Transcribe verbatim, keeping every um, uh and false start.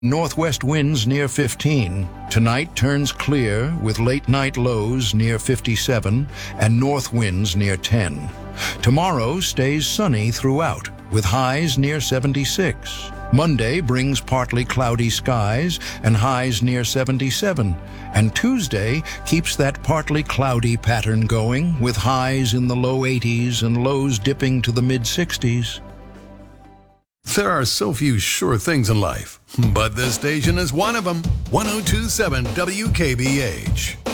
Northwest winds near fifteen. Tonight turns clear with late night lows near fifty-seven and north winds near ten. Tomorrow stays sunny throughout with highs near seventy-six. Monday brings partly cloudy skies and highs near seventy-seven. And Tuesday keeps that partly cloudy pattern going with highs in the low eighties and lows dipping to the mid sixties. There are so few sure things in life, but this station is one of them. one oh two point seven W K B H.